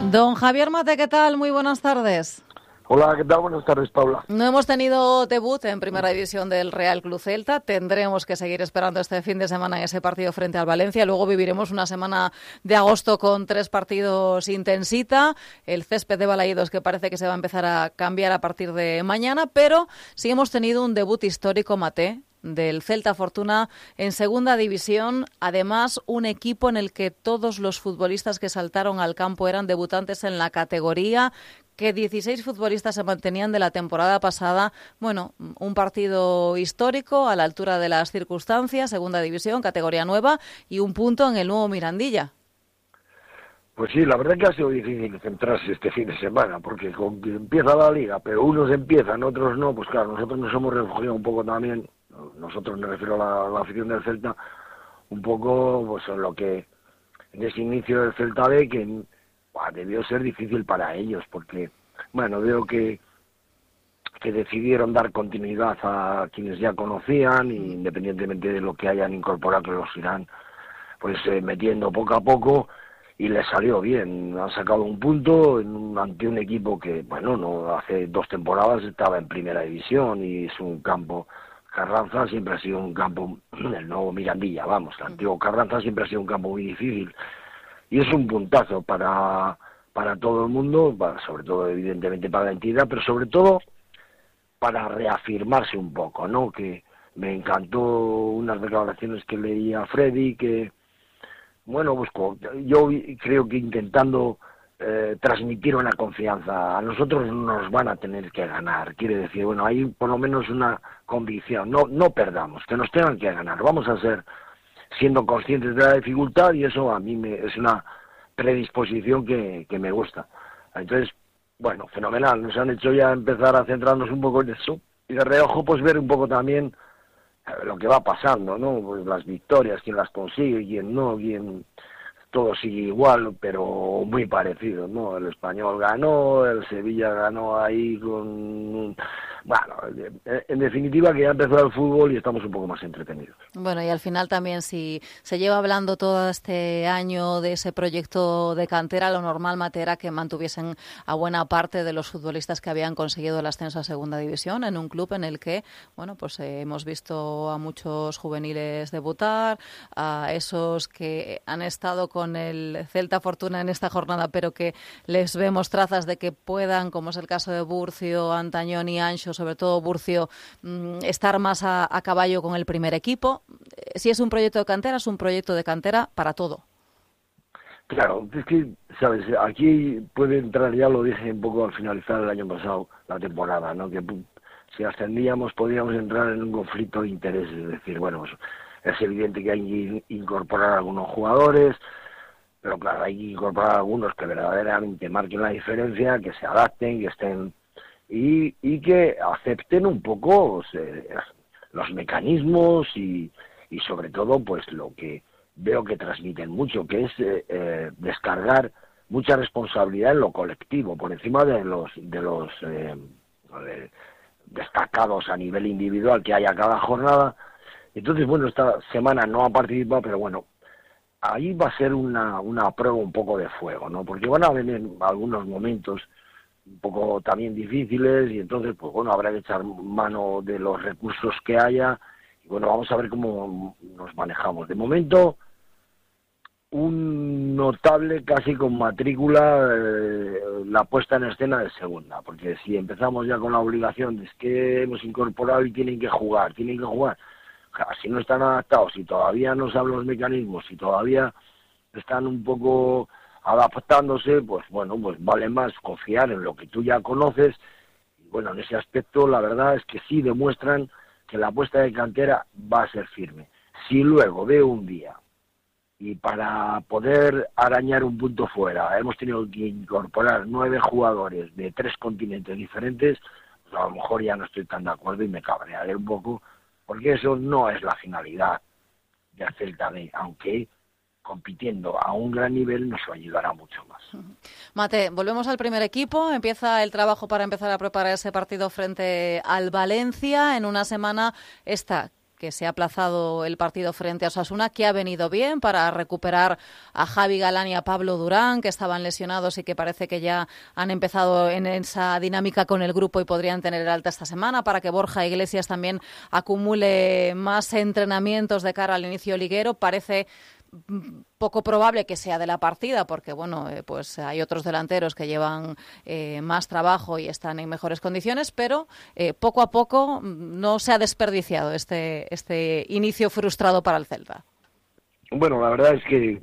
Don Javier Mate, ¿qué tal? Muy buenas tardes. Hola, ¿qué tal? Buenas tardes, Paula. No hemos tenido debut en Primera División del Real Club Celta. Tendremos que seguir esperando este fin de semana en ese partido frente al Valencia. Luego viviremos una semana de agosto con 3 partidos intensita. El césped de Balaídos, que parece que se va a empezar a cambiar a partir de mañana. Pero sí hemos tenido un debut histórico, Mate, del Celta Fortuna en Segunda División. Además, un equipo en el que todos los futbolistas que saltaron al campo eran debutantes en la categoría, que 16 futbolistas se mantenían de la temporada pasada. Bueno, un partido histórico a la altura de las circunstancias, Segunda División, categoría nueva, y un punto en el nuevo Mirandilla. Pues sí, la verdad que ha sido difícil centrarse este fin de semana, porque empieza la liga, pero unos empiezan, otros no. Pues claro, nosotros nos hemos refugiado un poco también, nosotros me refiero a la afición del Celta, un poco pues en lo que en ese inicio del Celta B, que debió ser difícil para ellos, porque bueno, veo que decidieron dar continuidad a quienes ya conocían, y independientemente de lo que hayan incorporado, que los irán pues metiendo poco a poco, y les salió bien. Han sacado un punto ante un equipo que, bueno, no hace 2 temporadas estaba en Primera División, y es un campo, Carranza siempre ha sido un campo, el nuevo Mirandilla, vamos, el antiguo Carranza siempre ha sido un campo muy difícil, y es un puntazo para todo el mundo, sobre todo evidentemente para la entidad, pero sobre todo para reafirmarse un poco, ¿no? Que me encantó unas declaraciones que leí a Freddy, que bueno, pues yo creo que intentando transmitir una confianza, a nosotros nos van a tener que ganar, quiere decir, bueno, hay por lo menos una convicción, no perdamos, que nos tengan que ganar, vamos a ser siendo conscientes de la dificultad, y eso a mí es una predisposición que me gusta. Entonces, bueno, fenomenal, nos han hecho ya empezar a centrarnos un poco en eso, y de reojo pues ver un poco también lo que va pasando, ¿no? Pues las victorias, quién las consigue, quién no, quién... Todo sigue igual, pero muy parecido, ¿no? El Español ganó, el Sevilla ganó ahí con... Bueno, en definitiva que ya empezó el fútbol y estamos un poco más entretenidos. Bueno, y al final también, si se lleva hablando todo este año de ese proyecto de cantera, lo normal, Mate, era que mantuviesen a buena parte de los futbolistas que habían conseguido el ascenso a Segunda División en un club en el que, bueno, pues hemos visto a muchos juveniles debutar, a esos que han estado con el Celta Fortuna en esta jornada, pero que les vemos trazas de que puedan, como es el caso de Burcio, Antañón y Anxo, sobre todo Burcio, estar más a caballo con el primer equipo. Si es un proyecto de cantera, es un proyecto de cantera para todo. Claro, es que, ¿sabes? Aquí puede entrar, ya lo dije un poco al finalizar el año pasado, la temporada, ¿no? Que si ascendíamos podríamos entrar en un conflicto de intereses, es decir, bueno, pues es evidente que hay que incorporar algunos jugadores, pero claro, hay que incorporar algunos que verdaderamente marquen la diferencia, que se adapten, que estén y que acepten un poco los mecanismos y sobre todo pues lo que veo que transmiten mucho, que es descargar mucha responsabilidad en lo colectivo por encima de los destacados a nivel individual que haya cada jornada. Entonces, bueno, esta semana no ha participado, pero bueno, ahí va a ser una prueba un poco de fuego, ¿no? Porque van a venir algunos momentos un poco también difíciles, y entonces, pues bueno, habrá que echar mano de los recursos que haya, y bueno, vamos a ver cómo nos manejamos. De momento, un notable casi con matrícula la puesta en escena de segunda, porque si empezamos ya con la obligación de es que hemos incorporado y tienen que jugar, si no están adaptados, si todavía no saben los mecanismos, si todavía están un poco adaptándose, pues bueno, pues vale más confiar en lo que tú ya conoces. Y bueno, en ese aspecto la verdad es que sí demuestran que la apuesta de cantera va a ser firme. Si luego veo un día y para poder arañar un punto fuera hemos tenido que incorporar 9 jugadores de 3 continentes diferentes, pues a lo mejor ya no estoy tan de acuerdo y me cabrearé un poco, porque eso no es la finalidad de Celta B, aunque compitiendo a un gran nivel nos ayudará mucho más. Mate, volvemos al primer equipo, empieza el trabajo para empezar a preparar ese partido frente al Valencia en una semana esta que se ha aplazado el partido frente a Osasuna, que ha venido bien para recuperar a Javi Galán y a Pablo Durán, que estaban lesionados y que parece que ya han empezado en esa dinámica con el grupo y podrían tener el alta esta semana, para que Borja Iglesias también acumule más entrenamientos de cara al inicio liguero. Parece poco probable que sea de la partida porque pues hay otros delanteros que llevan más trabajo y están en mejores condiciones, pero poco a poco no se ha desperdiciado este inicio frustrado para el Celta. Bueno, la verdad es que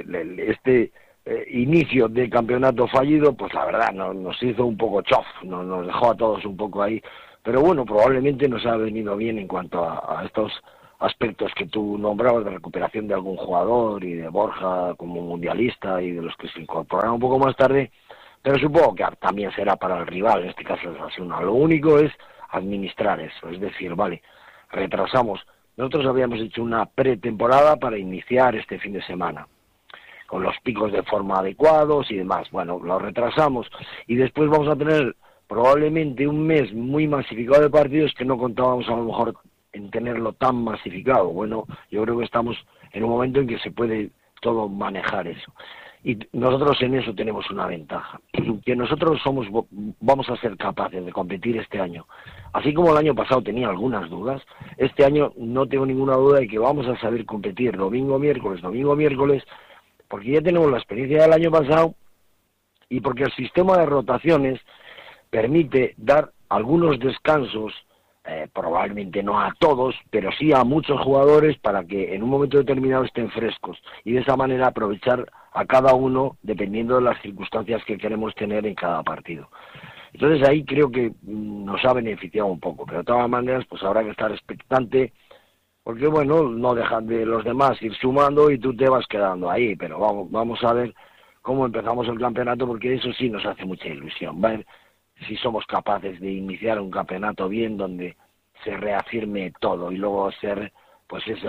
este inicio de campeonato fallido, pues la verdad nos hizo un poco chof, nos dejó a todos un poco ahí, pero bueno, probablemente nos ha venido bien en cuanto a estos aspectos que tú nombrabas, de recuperación de algún jugador y de Borja como mundialista y de los que se incorporaron un poco más tarde, pero supongo que también será para el rival, en este caso es Osasuna. Lo único es administrar eso, es decir, vale, retrasamos. Nosotros habíamos hecho una pretemporada para iniciar este fin de semana, con los picos de forma adecuados y demás. Bueno, lo retrasamos y después vamos a tener probablemente un mes muy masificado de partidos que no contábamos a lo mejor en tenerlo tan masificado. Bueno, yo creo que estamos en un momento en que se puede todo manejar eso. Y nosotros en eso tenemos una ventaja, que nosotros vamos a ser capaces de competir este año. Así como el año pasado tenía algunas dudas, este año no tengo ninguna duda de que vamos a saber competir domingo, miércoles, porque ya tenemos la experiencia del año pasado y porque el sistema de rotaciones permite dar algunos descansos, probablemente no a todos, pero sí a muchos jugadores para que en un momento determinado estén frescos y de esa manera aprovechar a cada uno dependiendo de las circunstancias que queremos tener en cada partido. Entonces ahí creo que nos ha beneficiado un poco, pero de todas maneras pues habrá que estar expectante porque bueno, no dejan de los demás ir sumando y tú te vas quedando ahí, pero vamos a ver cómo empezamos el campeonato porque eso sí nos hace mucha ilusión, ver si somos capaces de iniciar un campeonato bien donde se reafirme todo y luego ser pues ese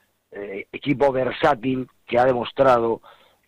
equipo versátil que ha demostrado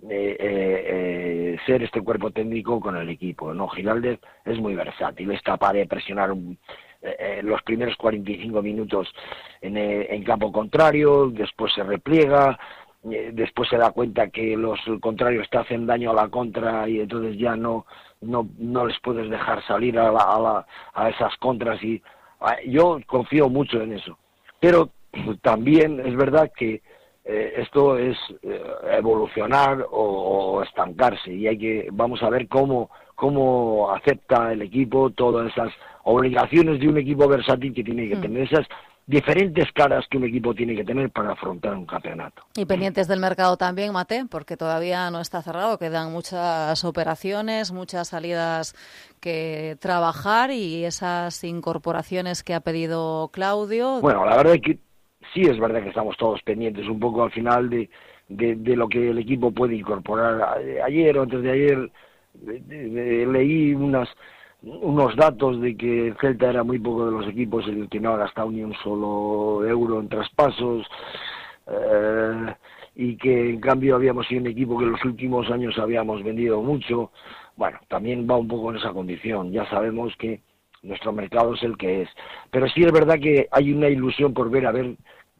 ser este cuerpo técnico con el equipo, ¿no? Giraldez es muy versátil, es capaz de presionar los primeros 45 minutos en campo contrario, después se repliega, después se da cuenta que los contrarios te hacen daño a la contra y entonces ya no les puedes dejar salir a esas contras y yo confío mucho en eso. Pero también es verdad que esto es evolucionar o estancarse y vamos a ver cómo acepta el equipo todas esas obligaciones de un equipo versátil que tiene que tener, esas diferentes caras que un equipo tiene que tener para afrontar un campeonato. Y pendientes del mercado también, Mate, porque todavía no está cerrado, quedan muchas operaciones, muchas salidas que trabajar y esas incorporaciones que ha pedido Claudio. Bueno, la verdad es que sí es verdad que estamos todos pendientes un poco al final de lo que el equipo puede incorporar. Ayer o antes de ayer leí unos datos de que el Celta era muy poco de los equipos en el que no ha gastado ni un solo euro en traspasos y que en cambio habíamos sido un equipo que en los últimos años habíamos vendido mucho. Bueno, también va un poco en esa condición, ya sabemos que nuestro mercado es el que es, pero sí es verdad que hay una ilusión por ver a ver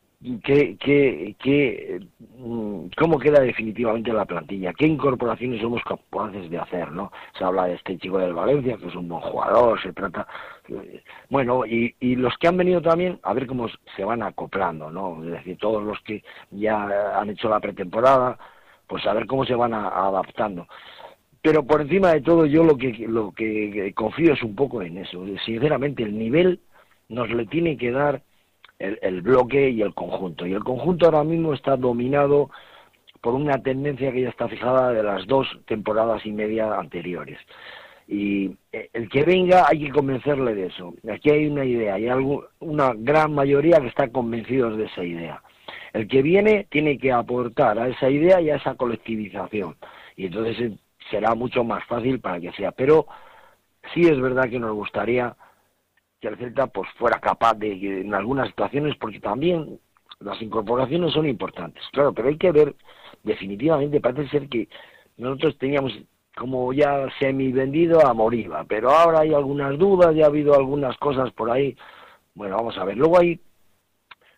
cómo queda definitivamente la plantilla, qué incorporaciones somos capaces de hacer, ¿no? Se habla de este chico del Valencia, que es un buen jugador, se trata, bueno, y los que han venido también, a ver cómo se van acoplando, ¿no? Es decir, todos los que ya han hecho la pretemporada, pues a ver cómo se van adaptando. Pero por encima de todo yo lo que confío es un poco en eso. Sinceramente, el nivel nos le tiene que dar el bloque y el conjunto. Y el conjunto ahora mismo está dominado por una tendencia que ya está fijada de las 2 temporadas y media anteriores. Y el que venga hay que convencerle de eso. Aquí hay una idea, hay una gran mayoría que está convencidos de esa idea. El que viene tiene que aportar a esa idea y a esa colectivización. Y entonces será mucho más fácil para que sea. Pero sí es verdad que nos gustaría que el Celta pues fuera capaz de, en algunas situaciones, porque también las incorporaciones son importantes, claro, pero hay que ver, definitivamente, parece ser que nosotros teníamos como ya semi-vendido a Moriba, pero ahora hay algunas dudas, ya ha habido algunas cosas por ahí, bueno, vamos a ver, luego hay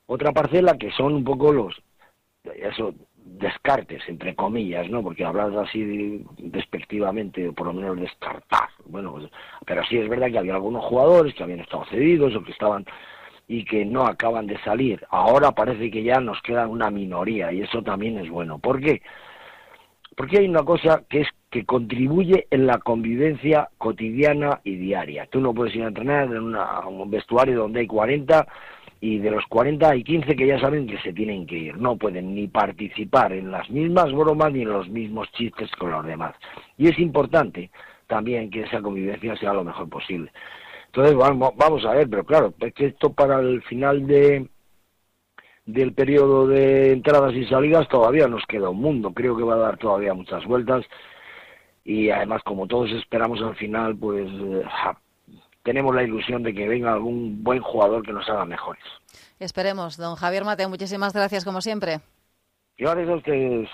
otra parcela que son un poco descartes, entre comillas, ¿no? Porque hablas así despectivamente, o por lo menos descartar. Bueno, pues, pero sí es verdad que había algunos jugadores que habían estado cedidos o que estaban y que no acaban de salir. Ahora parece que ya nos queda una minoría y eso también es bueno. ¿Por qué? Porque hay una cosa que es que contribuye en la convivencia cotidiana y diaria. Tú no puedes ir a entrenar en un vestuario donde hay 40 y de los 40 hay 15 que ya saben que se tienen que ir. No pueden ni participar en las mismas bromas ni en los mismos chistes con los demás. Y es importante también que esa convivencia sea lo mejor posible. Entonces vamos a ver, pero claro, es que esto para el final del periodo de entradas y salidas todavía nos queda un mundo. Creo que va a dar todavía muchas vueltas y además como todos esperamos al final, pues tenemos la ilusión de que venga algún buen jugador que nos haga mejores. Esperemos. Don Javier Mateo, muchísimas gracias como siempre. Y gracias a ustedes.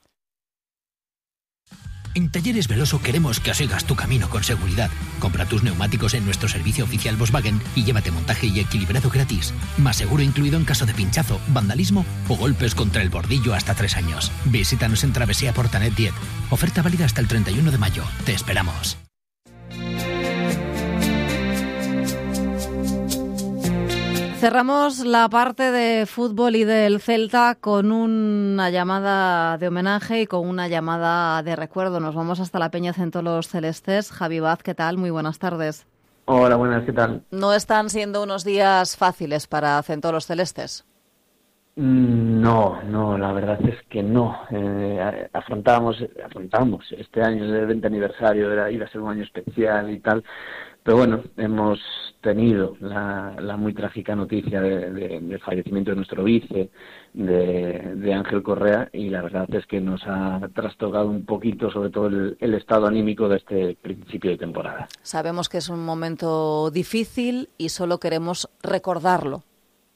En Talleres Veloso queremos que sigas tu camino con seguridad. Compra tus neumáticos en nuestro servicio oficial Volkswagen y llévate montaje y equilibrado gratis. Más seguro incluido en caso de pinchazo, vandalismo o golpes contra el bordillo hasta 3 años. Visítanos en Travesía Portanet 10. Oferta válida hasta el 31 de mayo. Te esperamos. Cerramos la parte de fútbol y del Celta con una llamada de homenaje y con una llamada de recuerdo. Nos vamos hasta la Peña Centolos Celestes. Javi Vaz, ¿qué tal? Muy buenas tardes. Hola, buenas, ¿qué tal? No están siendo unos días fáciles para Centolos Celestes. No, la verdad es que no. Afrontamos este año, el 20 aniversario, iba a ser un año especial y tal. Pero bueno, hemos tenido la muy trágica noticia del fallecimiento de nuestro vice, de Ángel Correa, y la verdad es que nos ha trastocado un poquito, sobre todo el estado anímico de este principio de temporada. Sabemos que es un momento difícil y solo queremos recordarlo.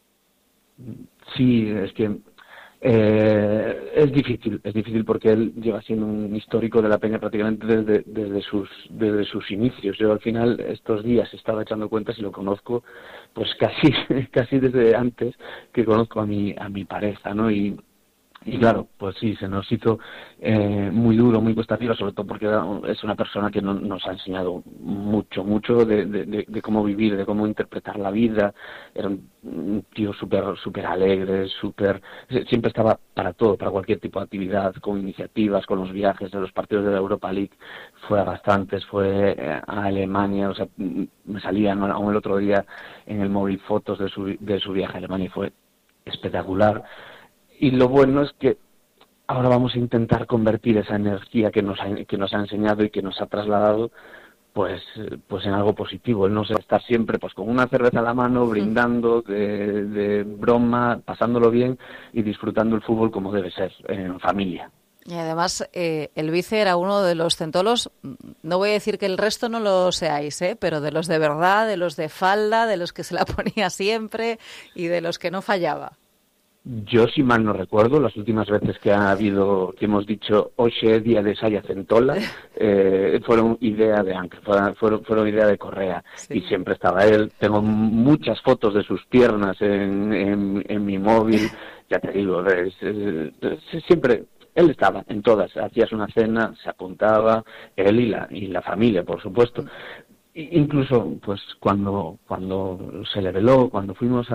Sí, es que es difícil porque él lleva siendo un histórico de la Peña prácticamente desde sus inicios. Yo al final estos días estaba echando cuentas y lo conozco pues casi desde antes que conozco a mi pareja, ¿no? Y claro, pues sí, se nos hizo muy duro, muy cuesta arriba, sobre todo porque es una persona que nos ha enseñado mucho de cómo vivir, de cómo interpretar la vida. Era un tío súper alegre, siempre estaba para todo, para cualquier tipo de actividad, con iniciativas, con los viajes de los partidos de la Europa League. Fue a bastantes, fue a Alemania, o sea, me salían aún el otro día en el móvil fotos de su viaje a Alemania y fue espectacular. Y lo bueno es que ahora vamos a intentar convertir esa energía que nos ha enseñado y que nos ha trasladado pues en algo positivo. Él no se va a estar siempre pues con una cerveza a la mano, brindando de broma, pasándolo bien y disfrutando el fútbol como debe ser, en familia. Y además, el vice era uno de los centolos, no voy a decir que el resto no lo seáis, pero de los de verdad, de los de falda, de los que se la ponía siempre y de los que no fallaba. Yo, si mal no recuerdo, las últimas veces que hemos dicho hoxe día de Saya Centola, fueron idea de Ángel, fueron idea de Correa, sí. Y siempre estaba él. Tengo muchas fotos de sus piernas en mi móvil, ya te digo, siempre él estaba en todas. Hacías una cena, se apuntaba, él y la familia, por supuesto. Incluso pues cuando se le veló, cuando fuimos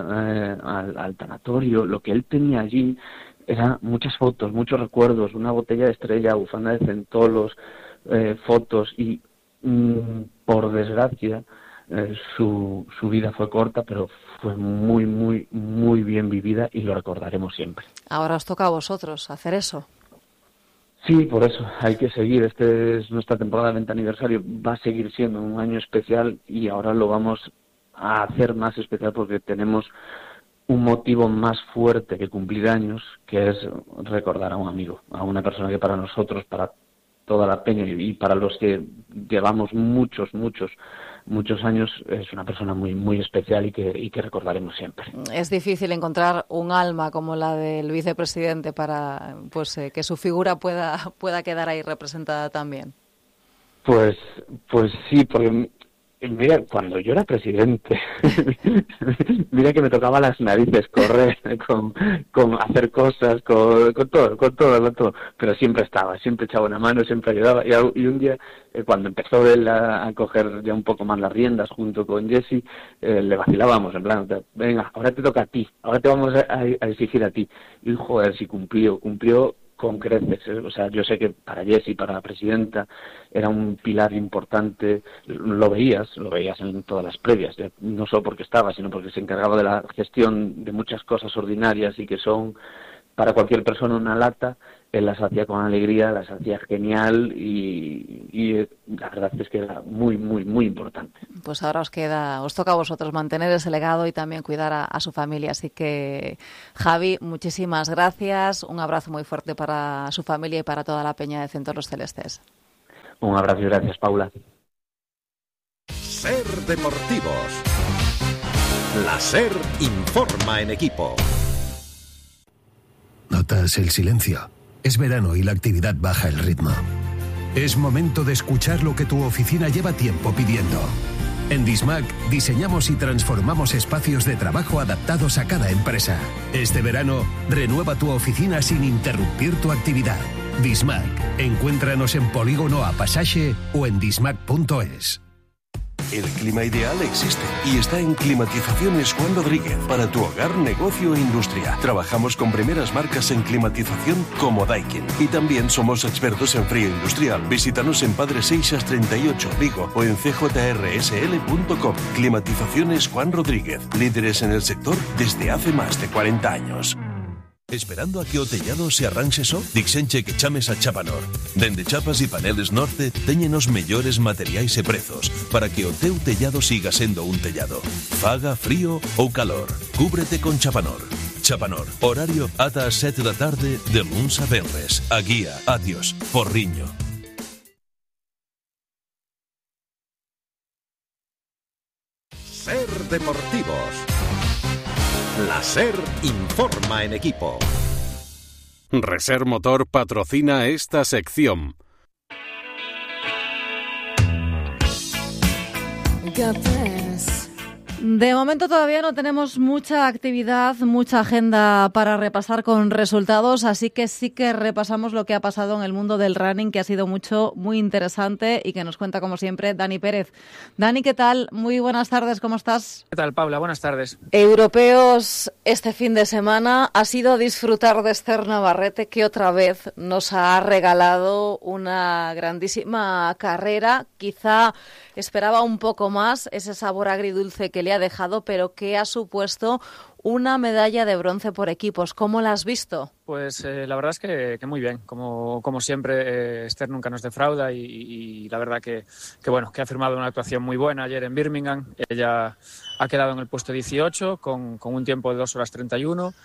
al tanatorio, lo que él tenía allí eran muchas fotos, muchos recuerdos, una botella de Estrella, bufanda de Centolos, fotos y por desgracia su vida fue corta, pero fue muy bien vivida y lo recordaremos siempre. Ahora os toca a vosotros hacer eso. Sí, por eso hay que seguir. Este es nuestra temporada de 20 aniversario. Va a seguir siendo un año especial y ahora lo vamos a hacer más especial porque tenemos un motivo más fuerte que cumplir años, que es recordar a un amigo, a una persona que para nosotros, para toda la Peña y para los que llevamos muchos años, es una persona muy especial y que recordaremos siempre. Es difícil encontrar un alma como la del vicepresidente para que su figura pueda quedar ahí representada también. Pues sí, porque Mira, cuando yo era presidente, mira que me tocaba las narices correr, con hacer cosas, con todo, pero siempre estaba, siempre echaba una mano, siempre ayudaba, y un día, cuando empezó él a coger ya un poco más las riendas junto con Jesse, le vacilábamos, en plan, venga, ahora te toca a ti, ahora te vamos a exigir a ti, y joder, si cumplió con creces, o sea, yo sé que para Jessie, para la presidenta, era un pilar importante, lo veías en todas las previas, no solo porque estaba, sino porque se encargaba de la gestión de muchas cosas ordinarias y que son para cualquier persona una lata. Él las hacía con alegría, las hacía genial y la verdad es que era muy, muy, muy importante. Pues ahora os toca a vosotros mantener ese legado y también cuidar a su familia. Así que, Javi, muchísimas gracias. Un abrazo muy fuerte para su familia y para toda la peña de Centros Celestes. Un abrazo y gracias, Paula. SER Deportivos. La SER informa en equipo. ¿Notas el silencio? Es verano y la actividad baja el ritmo. Es momento de escuchar lo que tu oficina lleva tiempo pidiendo. En Dismac diseñamos y transformamos espacios de trabajo adaptados a cada empresa. Este verano, renueva tu oficina sin interrumpir tu actividad. Dismac. Encuéntranos en Polígono A Pasaje o en dismac.es. El clima ideal existe y está en Climatizaciones Juan Rodríguez para tu hogar, negocio e industria. Trabajamos con primeras marcas en climatización como Daikin y también somos expertos en frío industrial. Visítanos en Padre Seixas 38 Vigo o en cjrsl.com. Climatizaciones Juan Rodríguez, líderes en el sector desde hace más de 40 años. Esperando a que o tellado se arranxe só? Dixenche que chames a Chapanor. Dende Chapas e Paneles Norte teñen os mellores materiais e prezos para que o teu tellado siga sendo un tellado. Faga frío ou calor. Cúbrete con Chapanor. Chapanor. Horario ata as 7 da tarde de luns a venres. A guía, adiós, Porriño. SER Deportivos. La SER informa en equipo. Reser Motor patrocina esta sección. De momento todavía no tenemos mucha actividad, mucha agenda para repasar con resultados, así que sí que repasamos lo que ha pasado en el mundo del running, que ha sido muy interesante y que nos cuenta, como siempre, Dani Pérez. Dani, ¿qué tal? Muy buenas tardes, ¿cómo estás? ¿Qué tal, Paula? Buenas tardes. Europeos este fin de semana. Ha sido disfrutar de Esther Navarrete, que otra vez nos ha regalado una grandísima carrera. Quizá esperaba un poco más, ese sabor agridulce que le ha dejado, pero que ha supuesto una medalla de bronce por equipos. ¿Cómo la has visto? Pues la verdad es que muy bien. Como siempre, Esther nunca nos defrauda y la verdad que ha firmado una actuación muy buena ayer en Birmingham. Ella ha quedado en el puesto 18 con un tiempo de 2 horas 31.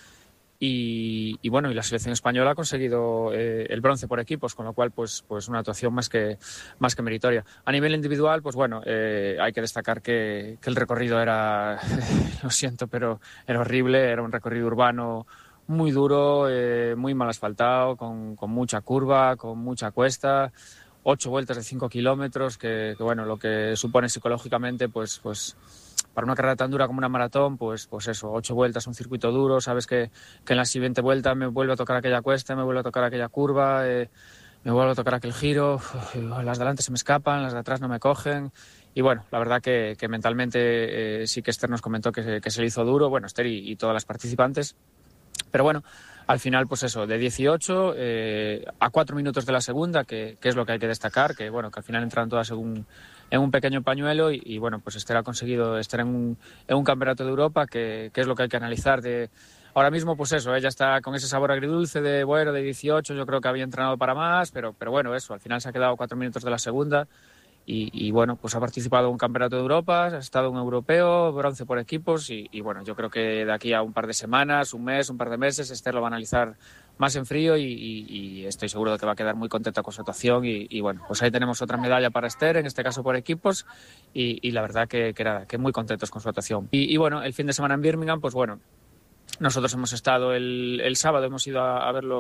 Y la selección española ha conseguido el bronce por equipos, con lo cual pues una actuación más que meritoria. A nivel individual, hay que destacar que el recorrido era, lo siento, pero era horrible. Era un recorrido urbano muy duro, muy mal asfaltado, con mucha curva, con mucha cuesta, 8 vueltas de 5 kilómetros, que lo que supone psicológicamente, pues para una carrera tan dura como una maratón, pues eso, 8 vueltas, un circuito duro, sabes que en la siguiente vuelta me vuelve a tocar aquella cuesta, me vuelve a tocar aquella curva, me vuelve a tocar aquel giro, las de adelante se me escapan, las de atrás no me cogen. Y la verdad que mentalmente sí que Esther nos comentó que se le hizo duro, Esther y todas las participantes. Pero al final, pues eso, de 18 a 4 minutos de la segunda, que es lo que hay que destacar, que al final entran todas en un pequeño pañuelo y pues Esther ha conseguido estar en un campeonato de Europa, que es lo que hay que analizar. Ahora mismo, pues eso, ella está con ese sabor agridulce de 18, yo creo que había entrenado para más, pero eso, al final se ha quedado 4 minutos de la segunda y pues ha participado en un campeonato de Europa, ha estado en un europeo, bronce por equipos y yo creo que de aquí a un par de semanas, un mes, un par de meses, Esther lo va a analizar más en frío y estoy seguro de que va a quedar muy contenta con su actuación y pues ahí tenemos otra medalla para Esther, en este caso por equipos y la verdad que muy contentos con su actuación. Y el fin de semana en Birmingham, pues nosotros hemos estado el sábado, hemos ido a ver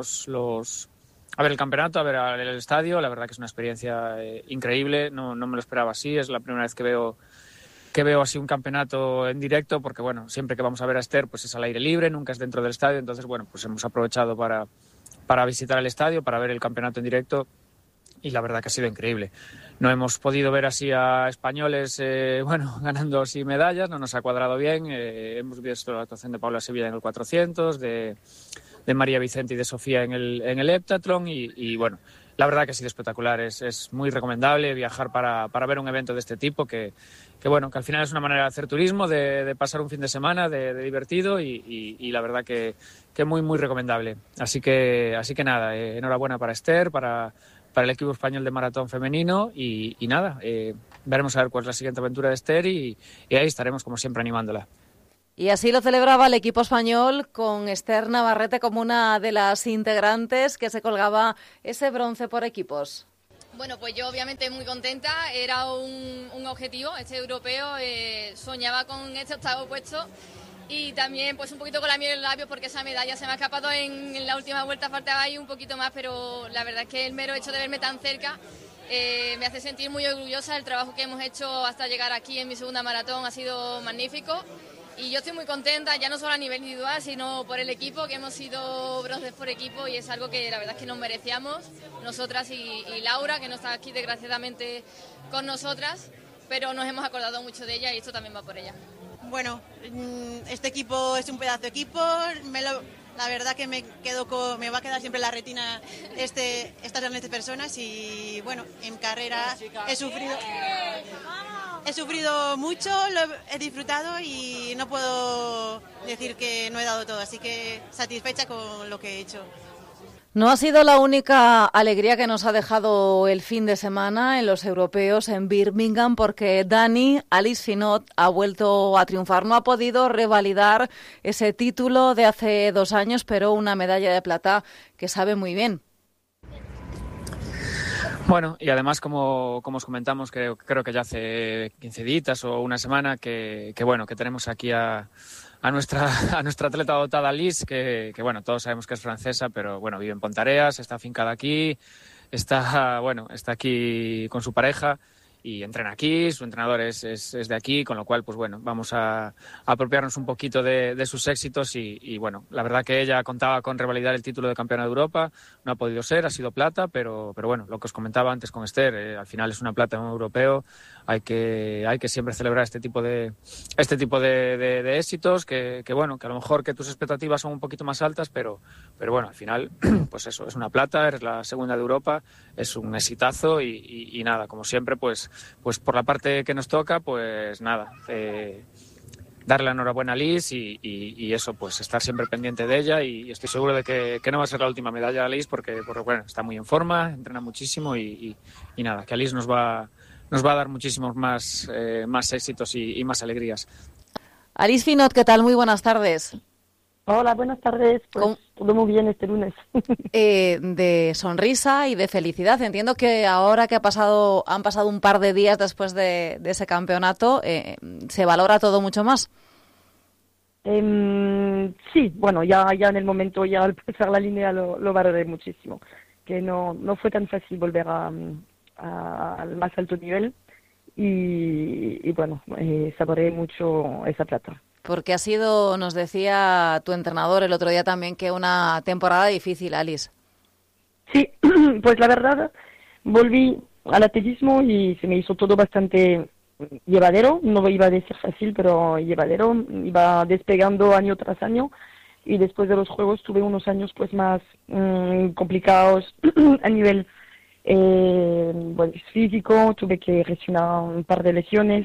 a ver el campeonato, a ver el estadio. La verdad que es una experiencia increíble, no me lo esperaba así, es la primera vez que veo veo así un campeonato en directo, porque bueno, siempre que vamos a ver a Esther pues es al aire libre, nunca es dentro del estadio, entonces bueno, pues hemos aprovechado para visitar el estadio, para ver el campeonato en directo, y la verdad que ha sido increíble. No hemos podido ver así a españoles ganando así medallas, no nos ha cuadrado bien. Hemos visto la actuación de Paula Sevilla en el 400, de María Vicente y de Sofía en el heptatlón, y bueno, la verdad que ha sido espectacular. Es muy recomendable viajar para ver un evento de este tipo, que bueno, que al final es una manera de hacer turismo, de pasar un fin de semana de divertido, y la verdad que muy, muy recomendable. Así que nada, enhorabuena para Esther, para el equipo español de maratón femenino, y nada, veremos a ver cuál es la siguiente aventura de Esther, y ahí estaremos como siempre animándola. Y así lo celebraba el equipo español, con Esther Navarrete como una de las integrantes que se colgaba ese bronce por equipos. Bueno, pues yo obviamente muy contenta, era un objetivo, este europeo, soñaba con este octavo puesto, y también pues un poquito con la miel en los labios, porque esa medalla se me ha escapado en la última vuelta, faltaba ahí un poquito más, pero la verdad es que el mero hecho de verme tan cerca me hace sentir muy orgullosa. El trabajo que hemos hecho hasta llegar aquí en mi segunda maratón ha sido magnífico, y yo estoy muy contenta, ya no solo a nivel individual, sino por el equipo, que hemos sido bronces por equipo, y es algo que la verdad es que nos merecíamos, nosotras y Laura, que no está aquí desgraciadamente con nosotras, pero nos hemos acordado mucho de ella, y esto también va por ella. Bueno, este equipo es un pedazo de equipo, la verdad que me va a quedar siempre en la retina estas grandes personas, y bueno, en carrera he sufrido mucho, lo he disfrutado, y no puedo decir que no he dado todo, así que satisfecha con lo que he hecho. No ha sido la única alegría que nos ha dejado el fin de semana en los europeos en Birmingham, porque Alice Finot ha vuelto a triunfar. No ha podido revalidar ese título de hace 2 años, pero una medalla de plata que sabe muy bien. Bueno, y además, como os comentamos, creo que ya hace 15 días o una semana, que bueno, que tenemos aquí a nuestra atleta dotada Liz, que bueno, todos sabemos que es francesa, pero bueno, vive en Pontareas, está afincada aquí, está aquí con su pareja y entrena aquí, su entrenador es de aquí, con lo cual pues bueno, vamos a apropiarnos un poquito de sus éxitos, y bueno, la verdad que ella contaba con revalidar el título de campeona de Europa, no ha podido ser, ha sido plata, pero bueno, lo que os comentaba antes con Esther, al final es una plata en un europeo, hay que siempre celebrar este tipo de éxitos, que bueno, que a lo mejor que tus expectativas son un poquito más altas, pero bueno, al final pues eso, es una plata, eres la segunda de Europa, es un exitazo, y nada, como siempre pues por la parte que nos toca, pues nada, darle la enhorabuena a Liz, y eso, pues estar siempre pendiente de ella, y estoy seguro de que no va a ser la última medalla a Liz, porque bueno, está muy en forma, entrena muchísimo, y nada, que a Liz nos va a dar muchísimos más éxitos y más alegrías. Alice Finot, ¿qué tal? Muy buenas tardes. Hola, buenas tardes. Pues todo muy bien este lunes. De sonrisa y de felicidad. Entiendo que ahora que han pasado un par de días después de ese campeonato, ¿se valora todo mucho más? Sí, bueno, ya en el momento, ya al pasar la línea lo valoré muchísimo. Que no fue tan fácil volver al más alto nivel, y bueno, saboreé mucho esa plata. Porque ha sido, nos decía tu entrenador el otro día también, que una temporada difícil, Alice. Sí, pues la verdad, volví al atletismo y se me hizo todo bastante llevadero, no iba a decir fácil, pero llevadero, iba despegando año tras año, y después de los Juegos tuve unos años pues más complicados a nivel físico, tuve que gestionar un par de lesiones,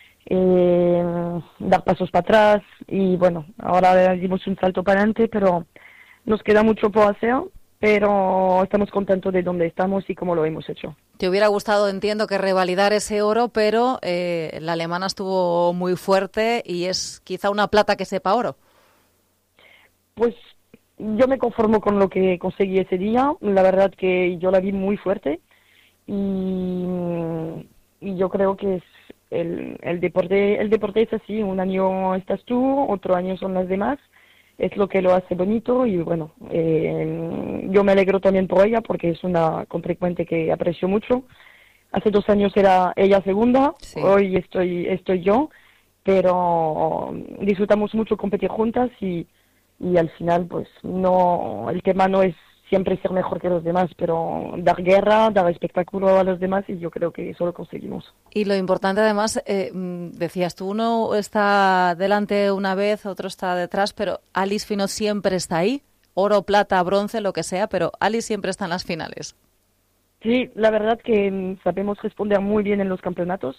dar pasos para atrás, y bueno, ahora dimos un salto para adelante, pero nos queda mucho por hacer, pero estamos contentos de dónde estamos y cómo lo hemos hecho. Te hubiera gustado, entiendo, que revalidar ese oro, pero la alemana estuvo muy fuerte, y es quizá una plata que sepa oro. Pues yo me conformo con lo que conseguí ese día, la verdad que yo la vi muy fuerte, y yo creo que es el deporte es así, un año estás tú, otro año son las demás, es lo que lo hace bonito, y bueno, yo me alegro también por ella, porque es una contrincante que aprecio mucho, hace 2 años era ella segunda, Sí. hoy estoy yo, pero disfrutamos mucho competir juntas y al final pues no, el tema no es siempre ser mejor que los demás, pero dar guerra, dar espectáculo a los demás, y yo creo que eso lo conseguimos. Y lo importante además, decías tú, uno está delante una vez, otro está detrás, pero Alice Finot siempre está ahí, oro, plata, bronce, lo que sea, pero Alice siempre está en las finales. Sí, la verdad que sabemos responder muy bien en los campeonatos.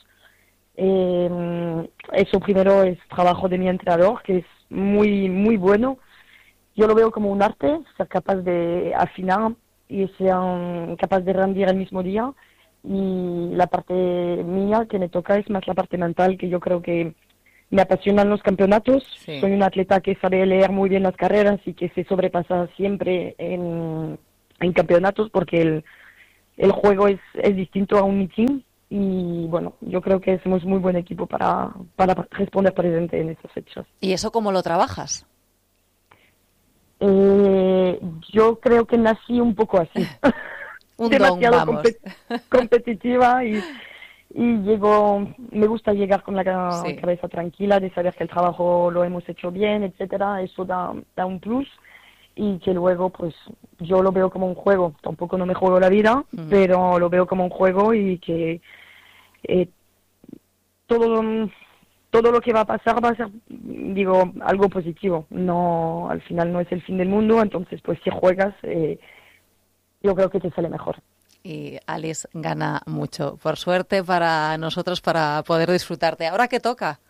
Eso primero es trabajo de mi entrenador, que es muy, muy bueno. Yo lo veo como un arte, ser capaz de afinar y ser capaz de rendir el mismo día. Y la parte mía que me toca es más la parte mental, que yo creo que me apasionan los campeonatos. Sí. Soy una atleta que sabe leer muy bien las carreras y que se sobrepasa siempre en campeonatos, porque el juego es distinto a un meeting. Y bueno, yo creo que somos muy buen equipo para responder presente en estas fechas. ¿Y eso cómo lo trabajas? Yo creo que nací un poco así. Un Demasiado don, vamos. competitiva y me gusta llegar con la cabeza tranquila, de saber que el trabajo lo hemos hecho bien, etcétera. Eso da un plus, y que luego pues yo lo veo como un juego. Tampoco no me juego la vida, pero lo veo como un juego, y que todo lo que va a pasar va a ser, digo, algo positivo. No, al final no es el fin del mundo, entonces pues si juegas, yo creo que te sale mejor. Y Alice gana mucho. Por suerte para nosotros, para poder disfrutarte. ¿Ahora qué toca?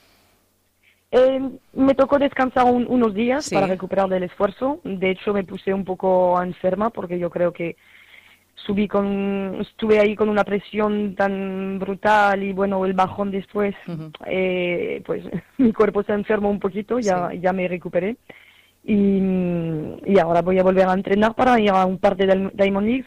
Me tocó descansar unos días, Sí. para recuperar del esfuerzo. De hecho, me puse un poco enferma, porque yo creo que estuve ahí con una presión tan brutal, y bueno, el bajón después, pues mi cuerpo se enfermó un poquito, ya me recuperé. Y ahora voy a volver a entrenar para ir a un par de Diamond Leagues,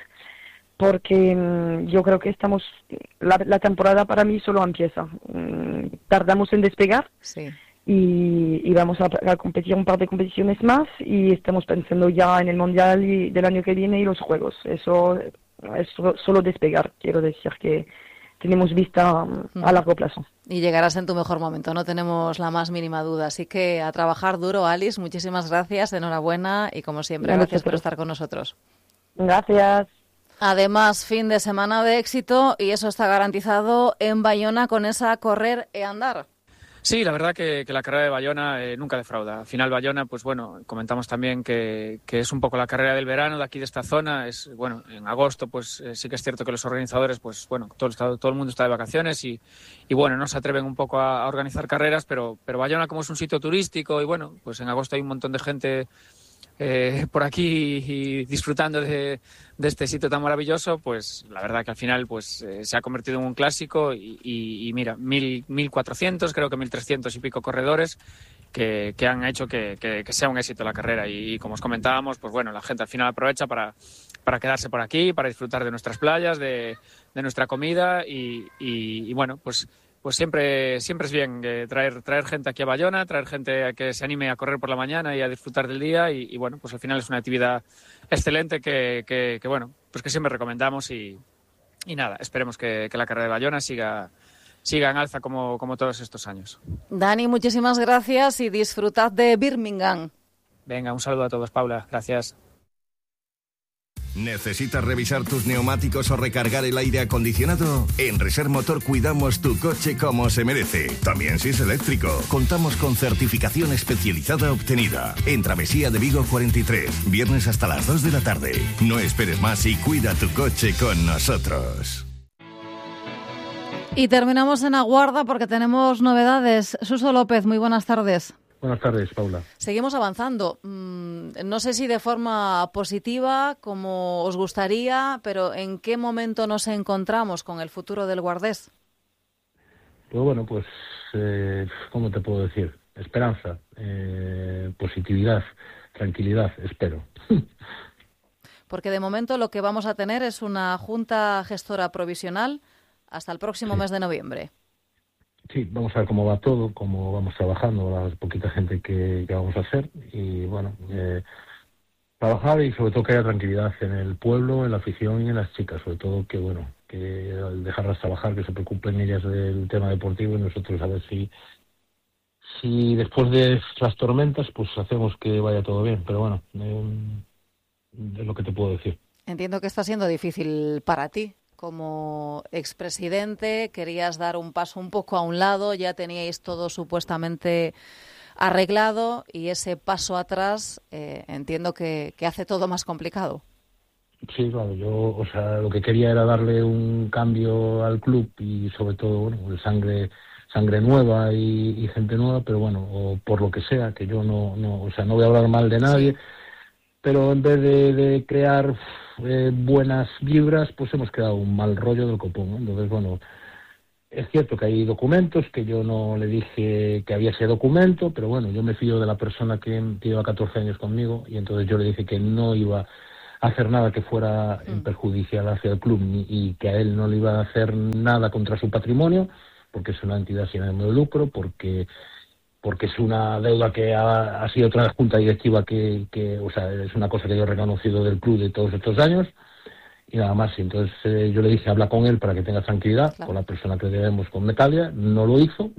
porque yo creo que la temporada para mí solo empieza. Tardamos en despegar. Sí. Y vamos a competir un par de competiciones más, y estamos pensando ya en el Mundial del año que viene y los Juegos. Eso es solo despegar. Quiero decir que tenemos vista a largo plazo. Y llegarás en tu mejor momento, no tenemos la más mínima duda. Así que a trabajar duro, Alice. Muchísimas gracias, enhorabuena, y como siempre, gracias por estar con nosotros. Gracias. Además, fin de semana de éxito, y eso está garantizado en Bayona con esa correr e andar. Sí, la verdad que la carrera de Bayona nunca defrauda. Al final Bayona, pues bueno, comentamos también que es un poco la carrera del verano de aquí de esta zona. Es bueno, en agosto pues sí que es cierto que los organizadores, pues bueno, todo el mundo está de vacaciones y bueno, no se atreven un poco a organizar carreras, pero Bayona, como es un sitio turístico, y bueno, pues en agosto hay un montón de gente por aquí y disfrutando de este sitio tan maravilloso, pues la verdad que al final pues se ha convertido en un clásico, y mira, 1.400, creo que 1.300 y pico corredores que han hecho que sea un éxito la carrera, y como os comentábamos, pues bueno, la gente al final aprovecha para quedarse por aquí, para disfrutar de nuestras playas, de nuestra comida, y bueno, pues siempre es bien traer gente aquí a Bayona, traer gente a que se anime a correr por la mañana y a disfrutar del día, y bueno, pues al final es una actividad excelente que bueno, pues que siempre recomendamos, y nada, esperemos que la carrera de Bayona siga en alza como todos estos años. Dani, muchísimas gracias y disfrutad de Birmingham. Venga, un saludo a todos, Paula, gracias. ¿Necesitas revisar tus neumáticos o recargar el aire acondicionado? En Reser Motor cuidamos tu coche como se merece. También si es eléctrico. Contamos con certificación especializada obtenida. En Travesía de Vigo 43. Viernes hasta las 2 de la tarde. No esperes más y cuida tu coche con nosotros. Y terminamos en Aguarda porque tenemos novedades. Suso López, muy buenas tardes. Buenas tardes, Paula. Seguimos avanzando. No sé si de forma positiva, como os gustaría, pero ¿en qué momento nos encontramos con el futuro del Guardés? Pues bueno, pues, ¿cómo te puedo decir? Esperanza, positividad, tranquilidad, espero. Porque de momento lo que vamos a tener es una junta gestora provisional hasta el próximo mes de noviembre. Sí, vamos a ver cómo va todo, cómo vamos trabajando, la poquita gente que vamos a hacer, y bueno, trabajar, y sobre todo que haya tranquilidad en el pueblo, en la afición y en las chicas, sobre todo que bueno, que al dejarlas trabajar, que se preocupen ellas del tema deportivo y nosotros a ver si después de las tormentas pues hacemos que vaya todo bien. Pero bueno, es lo que te puedo decir. Entiendo que está siendo difícil para ti. Como expresidente, querías dar un paso un poco a un lado, ya teníais todo supuestamente arreglado y ese paso atrás entiendo que hace todo más complicado. Sí, claro, yo, lo que quería era darle un cambio al club y sobre todo, bueno, sangre nueva y gente nueva, pero bueno, o por lo que sea, que yo no voy a hablar mal de nadie, sí. Pero en vez de crear buenas vibras, pues hemos creado un mal rollo del copón, ¿no? Entonces, bueno, es cierto que hay documentos, que yo no le dije que había ese documento, pero bueno, yo me fío de la persona que lleva 14 años conmigo y entonces yo le dije que no iba a hacer nada que fuera perjudicial hacia el club y que a él no le iba a hacer nada contra su patrimonio, porque es una entidad sin ánimo de lucro, porque es una deuda que ha sido otra junta directiva que es una cosa que yo he reconocido del club de todos estos años y nada más. Entonces yo le dije, habla con él para que tenga tranquilidad, claro, con la persona que debemos con Metalia. No lo hizo,